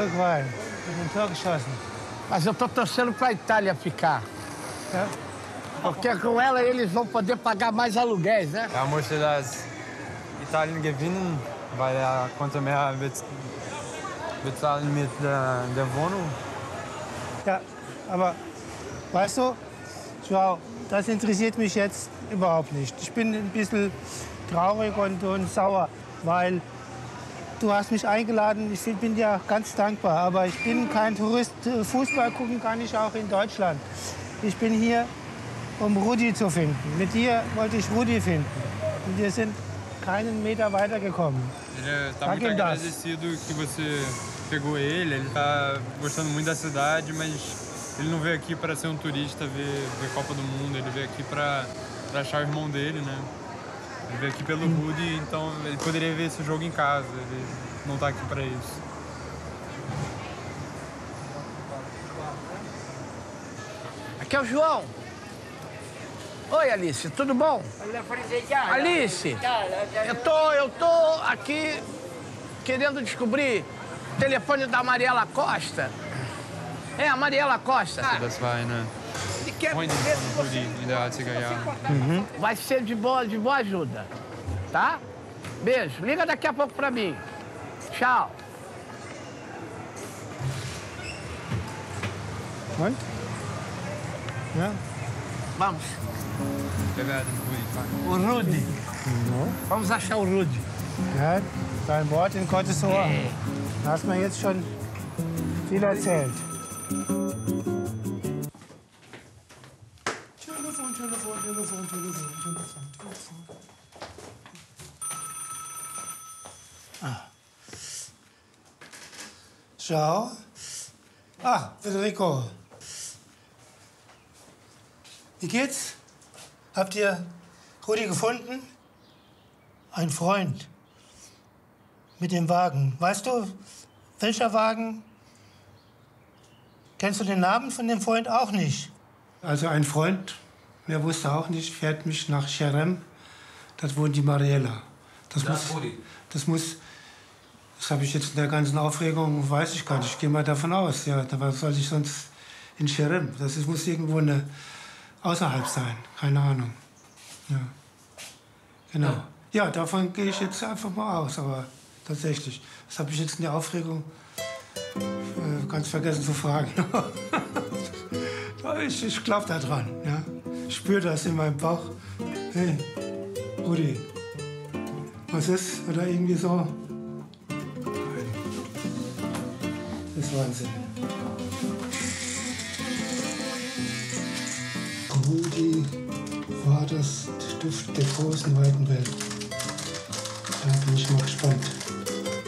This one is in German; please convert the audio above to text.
Uruguay, mit dem Tor geschossen. Mas eu tô torcendo pra Itália ficar. Ja? Porque com ela eles vão poder pagar mais aluguéis, né? Ja, möchte, dass Italien gewinnen, weil er konnte mehr bezahlen mit der Wohnung. Ja, aber weißt du, Joao, das interessiert mich jetzt überhaupt nicht. Ich bin ein bisschen traurig und sauer, weil du hast mich eingeladen. Ich bin dir ganz dankbar, aber ich bin kein Tourist. Fußball gucken kann ich auch in Deutschland. Ich bin hier, um Rudi zu finden. Mit dir wollte ich Rudi finden. Und wir sind keinen Meter weitergekommen. Ele está Sag muito ihm das. agradecido que você pegou ele. Ele está gostando muito da cidade, mas ele não veio aqui para ser um turista, ver Copa do Mundo. Ele veio aqui para achar o irmão dele, né? Ele veio aqui pelo Rudi, então ele poderia ver esse jogo em casa. Ele não está aqui para isso. Aqui é o João. Oi, Alice, tudo bom? Alice, eu tô aqui querendo descobrir o telefone da Mariela Costa. É, a Mariela Costa. Das war eine Ele quer Freundin ver se von Rudi você... in der 80er Jahren. Vai ser de boa ajuda, tá? Beijo. Liga daqui a pouco pra mim. Tchau. Und? Ja? Vamos. Wir werden Rudi fragen. O Rudi. Vamos achar o Rudi. Ja, dein Wort in Gottes Ohr. Du hast mir jetzt schon viel erzählt. Telefon. Ciao. Ah, Federico. Wie geht's? Habt ihr Rudi gefunden? Ein Freund. Mit dem Wagen. Weißt du, welcher Wagen? Kennst du den Namen von dem Freund auch nicht? Also ein Freund, wer wusste auch nicht, fährt mich nach Cherem. Das wohnt die Mariella. Das habe ich jetzt in der ganzen Aufregung, weiß ich gar nicht. Ich gehe mal davon aus. Ja, was soll ich sonst in Cherem? Muss irgendwo außerhalb sein. Keine Ahnung. Ja. Genau. Ja, davon gehe ich jetzt einfach mal aus. Aber tatsächlich, das habe ich jetzt in der Aufregung ganz vergessen zu fragen. Ich glaube da dran. Ja. Ich spüre das in meinem Bauch. Hey, Rudi, was ist? Oder irgendwie so. Das ist Wahnsinn. Rudi war das Duft der großen, weiten Welt. Da bin ich mal gespannt.